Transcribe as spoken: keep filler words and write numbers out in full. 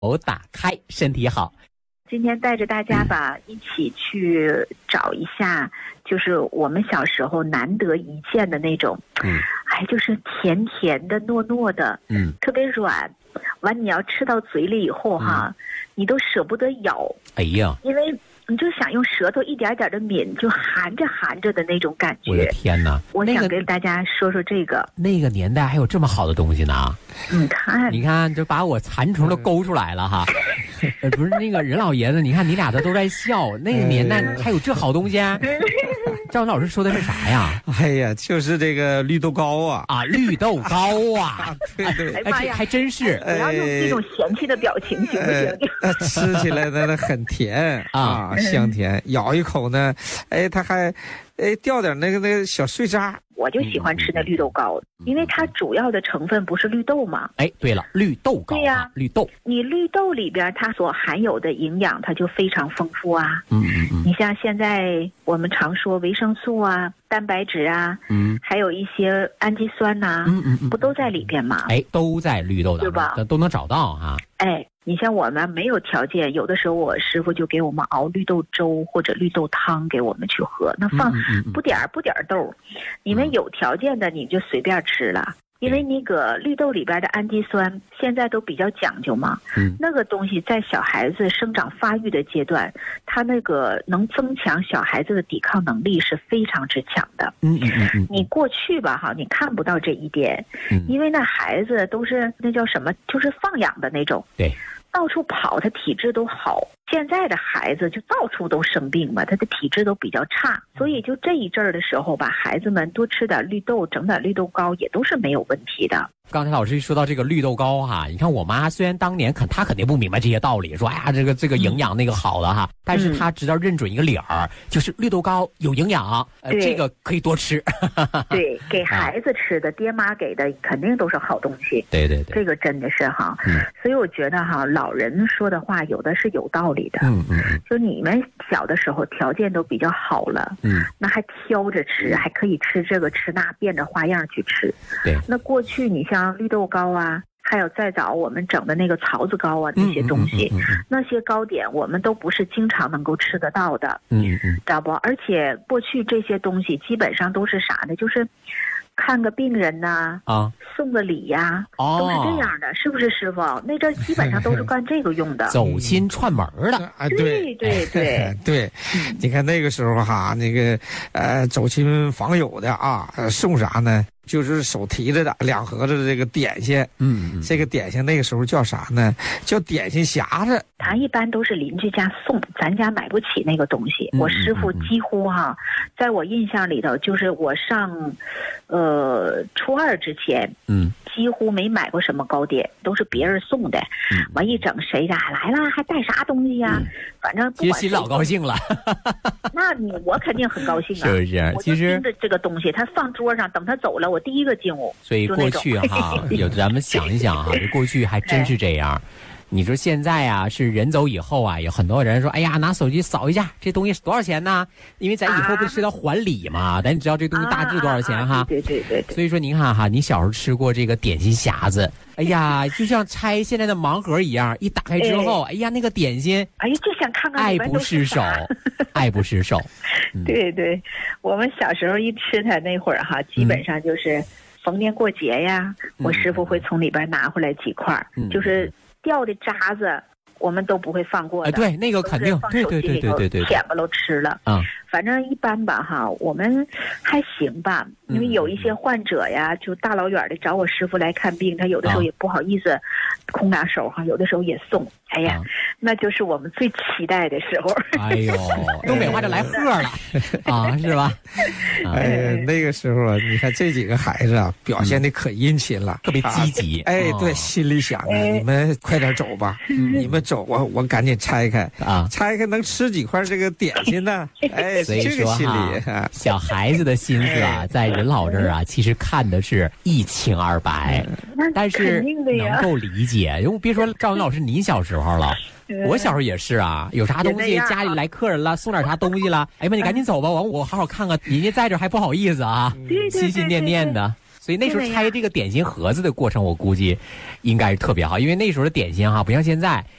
口打开，身体好。 今天带着大家吧，嗯、一起去找一下，就是我们小时候难得一见的那种，嗯，哎，就是甜甜的、糯糯的，嗯，特别软。完，你要吃到嘴里以后哈，嗯、你都舍不得咬。 哎呀， 因为你就想用舌头一点点的抿，就含着含着的那种感觉。 我的天哪！ 我想跟大家说说这个。 那个年代还有这么好的东西呢？ 你看， 你看，就把我馋虫都勾出来了哈。呃，不是那个任老爷子，你看你俩的都在笑。那个年代还有这好东西？赵文老师说的是啥呀？ 哎呀，就是这个绿豆糕啊！ 啊，绿豆糕啊！ 对对， 哎妈呀， 还真是。 不要用这种嫌弃的表情，行不行？ 呃、吃起来呢，很甜啊，香甜。咬一口呢，哎，它还，哎，掉点那个那个小碎渣。 我就喜欢吃那绿豆糕，嗯、因为它主要的成分不是绿豆嘛。 哎，对了，绿豆糕、啊。 对呀、啊， 绿豆。 你绿豆里边它所含有的营养，它就非常丰富啊。 嗯嗯嗯。 你像现在我们常说维生素啊、蛋白质啊，嗯，还有一些氨基酸呐、啊，嗯嗯嗯，不都在里边吗？ 哎，都在绿豆当中，对吧？都能找到哈、啊。 哎。你像我们没有条件，有的时候我师傅就给我们熬绿豆粥或者绿豆汤给我们去喝，那放不点儿不点儿豆，你们有条件的你就随便吃了。因为那个绿豆里边的氨基酸现在都比较讲究嘛，嗯，那个东西在小孩子生长发育的阶段，它那个能增强小孩子的抵抗能力是非常之强的。 嗯嗯嗯嗯， 你过去吧哈，你看不到这一点，嗯，因为那孩子都是那叫什么，就是放养的那种， 对。 到处跑，他体质都好。现在的孩子就到处都生病嘛，他的体质都比较差，所以就这一阵儿的时候吧，孩子们多吃点绿豆，整点绿豆糕也都是没有问题的。 刚才老师说到这个绿豆糕哈，你看我妈虽然当年肯她肯定不明白这些道理，说哎呀这个这个营养那个好的哈，嗯、但是她知道认准一个理儿，就是绿豆糕有营养，呃这个可以多吃。 对，给孩子吃的，啊、爹妈给的肯定都是好东西。 对对对， 这个真的是哈，嗯、所以我觉得哈，老人说的话有的是有道理的。 嗯嗯， 就你们小的时候条件都比较好了，嗯，那还挑着吃，还可以吃这个吃那，变着花样去吃。 对， 那过去你像绿豆糕啊，还有再早我们整的那个槽子糕啊，那些东西， 嗯嗯嗯嗯、 那些糕点我们都不是经常能够吃得到的， 嗯嗯， 知道不？而且过去这些东西基本上都是啥呢？就是看个病人呐、 啊，啊送个礼呀、啊，哦、都是这样的，是不是师傅？那阵基本上都是干这个用的， 走亲串门的啊， 对对对对，你看那个时候哈，那个呃走亲访友的啊，送啥呢？就是手提着的两盒子的这个点心，嗯，嗯这个点心那个时候叫啥呢？叫点心匣子。 他一般都是邻居家送，咱家买不起那个东西。嗯、我师傅几乎哈，在我印象里头，就是我上，呃，初二之前，嗯，几乎没买过什么糕点，都是别人送的。嗯、完一整谁家来了，还带啥东西呀、啊？嗯、反正不管其实心老高兴了。 那你我肯定很高兴啊！ 是不是？其实盯着这个东西，他放桌上，等他走了，我第一个进屋。 所以过去哈，有咱们想一想哈，过去还真是这样。你说现在啊，是人走以后啊，有很多人说，哎呀，拿手机扫一下，这东西多少钱呢？因为咱以后不是要还礼嘛，啊、咱知道这东西大致多少钱哈。 啊啊、对, 对对对。 所以说您看哈，你小时候吃过这个点心匣子，哎呀，就像拆现在的盲盒一样，一打开之后，哎, 哎呀，那个点心， 哎呀，就想看看爱不释手，爱不释手。 嗯、对对，我们小时候一吃它那会儿哈，基本上就是。嗯逢年过节呀，我师傅会从里边拿回来几块，嗯、就是掉的渣子，我们都不会放过的。 哎、对，那个肯定，对对对对对对， 舔吧都吃了。嗯，反正一般吧哈，我们还行吧，因为有一些患者呀，就大老远的找我师傅来看病，他有的时候也不好意思空拿手哈，有的时候也送。哎呀，啊、那就是我们最期待的时候。 哎呦，东北话就来贺了啊，是吧？ 哎呀，那个时候啊，你看这几个孩子啊，表现的可殷勤了， 嗯、特别积极。 啊、哎，对，心里想着、啊、你们快点走吧，嗯、你们走我我赶紧拆开啊，拆开能吃几块这个点心呢？哎， 所以说这个心里、 啊，小孩子的心思啊，在任老这儿啊，其实看的是一清二白， 嗯、 但是能够理解。因为别说赵文老师，您小时候了。我小时候也是啊，有啥东西家里来客人了，送点啥东西了，哎呀妈，你赶紧走吧，我我好好看看，人家在这还不好意思啊，心心念念的。 所以那时候拆这个点心盒子的过程，我估计应该是特别好，因为那时候的点心哈，不像现在，